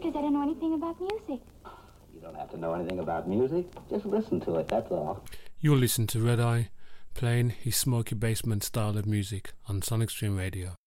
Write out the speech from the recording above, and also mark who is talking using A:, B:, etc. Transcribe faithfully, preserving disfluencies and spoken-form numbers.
A: because I don't know anything about music.
B: You don't have to know anything about music. Just listen to it, that's all.
C: You'll listen to Red Eye playing his Smoky Basement style of music on Sonic Stream Radio.